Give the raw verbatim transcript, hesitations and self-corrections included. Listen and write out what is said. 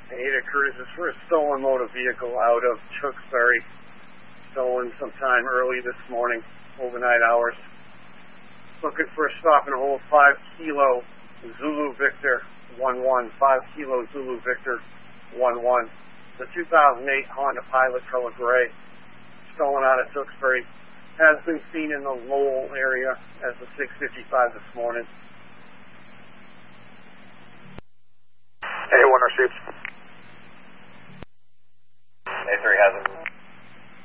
Ada Cruises for a stolen motor vehicle out of Tewksbury. Stolen sometime early this morning, overnight hours. Looking for a stop and hold, five kilo Zulu Victor one one, five kilo Zulu Victor one one. The two thousand eight Honda Pilot color gray, stolen out of Tewksbury, has been seen in the Lowell area as the six fifty-five this morning. Hey, one oh six.